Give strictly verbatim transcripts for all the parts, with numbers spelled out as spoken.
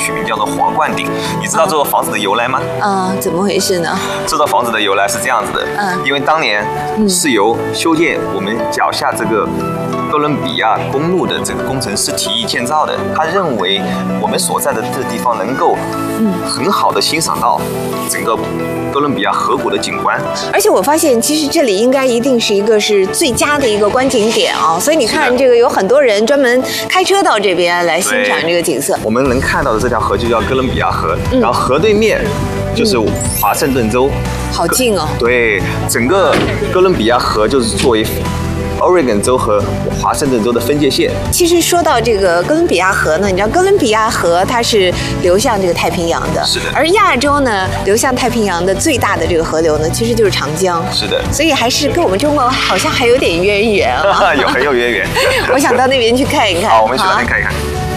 取名叫做皇冠顶。你知道这座房子的由来吗？ 啊、嗯，怎么回事呢？ 这座房子的由来是这样子的，嗯，因为当年是由修建我们脚下这个哥伦比亚公路的这个工程师提议建造的。他认为我们所在的这个地方能够，嗯，很好的欣赏到整个哥伦比亚河谷的景观。 而且我发现，其实这里应该一定是一个是最佳的一个观景点啊，所以你看，这个有很多人专门开车到这边来欣赏这个景色。 我们能看到的这条河就叫哥伦比亚河，嗯、然后河对面就是华盛顿州， 嗯、好近哦。 对，整个哥伦比亚河就是作为Oregon 州和华盛顿州的分界线。 其实说到这个哥伦比亚河呢，你知道哥伦比亚河它是流向这个太平洋的， 是的。 而亚洲呢，流向太平洋的最大的这个河流呢，其实就是长江， 是的。 所以还是跟我们中国好像还有点渊源啊， 有很有渊源。 我想到那边去看一看。 好，我们去那边看一看。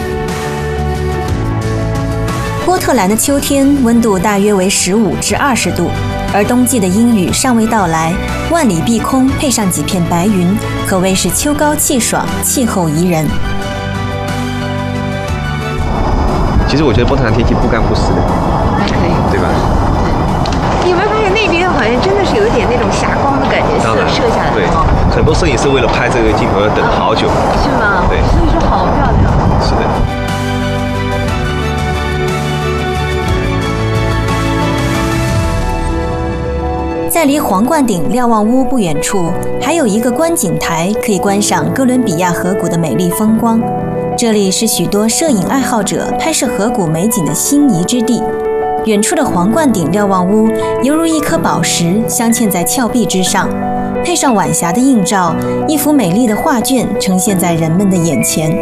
波特兰的秋天温度大约为十五至二十度，而冬季的阴雨尚未到来，万里碧空配上几片白云，可谓是秋高气爽，气候宜人。 其实我觉得波特兰天气不干不湿的， 还可以， 对吧？ 你有没有发现那边好像真的是有一点那种霞光的感觉，射射下来。 对，很多摄影师为了拍这个镜头要等好久。 是吗？ 对， 所以说好漂亮。 是的。 在离皇冠顶瞭望屋不远处，还有一个观景台，可以观赏哥伦比亚河谷的美丽风光。这里是许多摄影爱好者拍摄河谷美景的心仪之地。远处的皇冠顶瞭望屋犹如一颗宝石镶嵌在峭壁之上，配上晚霞的映照，一幅美丽的画卷呈现在人们的眼前。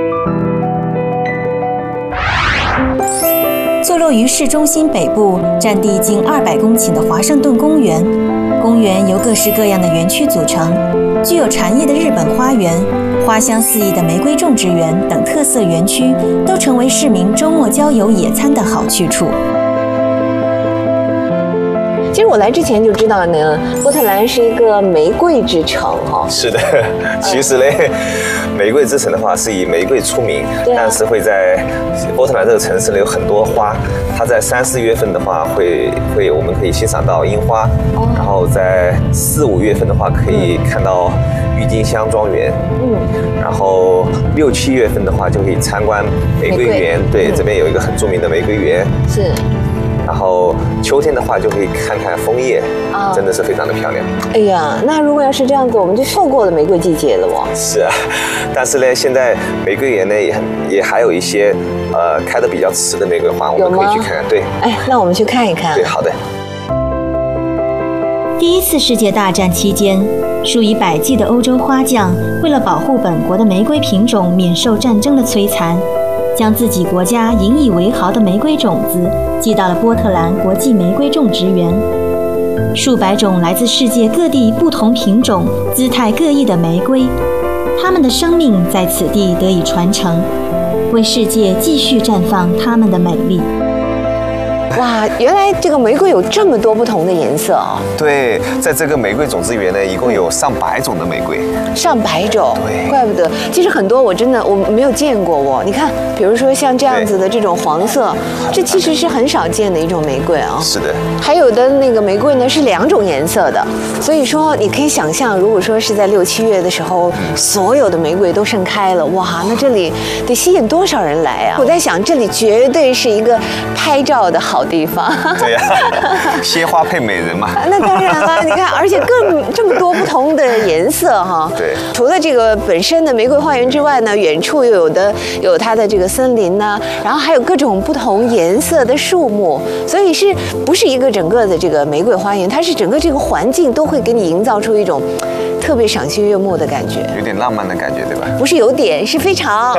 坐落于市中心北部，占地近二百公顷的华盛顿公园，公园由各式各样的园区组成，具有禅意的日本花园、花香四溢的玫瑰种植园等特色园区，都成为市民周末郊游野餐的好去处。 其实我来之前就知道呢，波特兰是一个玫瑰之城哈。 是的，其实呢，玫瑰之城的话是以玫瑰出名， 对啊、 但是会在波特兰这个城市呢有很多花，它在三四月份的话会会我们可以欣赏到樱花，哦、然后在四五月份的话可以看到郁金香庄园，嗯，然后六七月份的话就可以参观玫瑰园，对，嗯、这边有一个很著名的玫瑰园， 是。 然后秋天的话就可以看看枫叶，啊，真的是非常的漂亮。 哎呀，那如果要是这样子，我们就错过了玫瑰季节了哦。 是啊，但是呢，现在玫瑰园呢也很也还有一些呃开得比较迟的玫瑰花，我们可以去看看。对， 哎，那我们去看一看。 对，好的。 第一次世界大战期间，数以百计的欧洲花匠为了保护本国的玫瑰品种免受战争的摧残，将自己国家引以为豪的玫瑰种子寄到了波特兰国际玫瑰种植园。数百种来自世界各地不同品种、姿态各异的玫瑰，它们的生命在此地得以传承，为世界继续绽放它们的美丽。 哇，原来这个玫瑰有这么多不同的颜色啊！ 对，在这个玫瑰种子园呢，一共有上百种的玫瑰， 上百种， 对， 怪不得。其实很多我真的我没有见过哦。你看，比如说像这样子的这种黄色，这其实是很少见的一种玫瑰啊。 是的。 还有的那个玫瑰呢是两种颜色的，所以说你可以想象，如果说是在六七月的时候，嗯、所有的玫瑰都盛开了，哇，那这里得吸引多少人来啊！我在想，这里绝对是一个拍照的好地方。 对呀、啊，鲜花配美人嘛。 那当然了，你看，而且更这么多不同的颜色哈。 对。 除了这个本身的玫瑰花园之外呢，远处又有的有它的这个森林呢，然后还有各种不同颜色的树木，所以是不是一个整个的这个玫瑰花园？它是整个这个环境都会给你营造出一种特别赏心悦目的感觉， 有点浪漫的感觉，对吧？ 不是有点，是非常。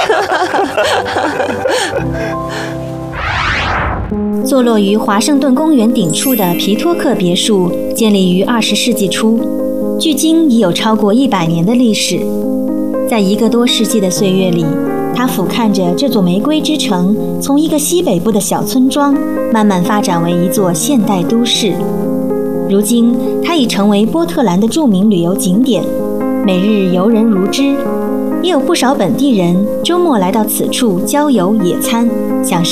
坐落于华盛顿公园顶处的皮托克别墅，建立于二十世纪初，距今已有超过一百年的历史。在一个多世纪的岁月里，它俯瞰着这座玫瑰之城，从一个西北部的小村庄，慢慢发展为一座现代都市。如今，它已成为波特兰的著名旅游景点，每日游人如织，也有不少本地人周末来到此处郊游野餐，享受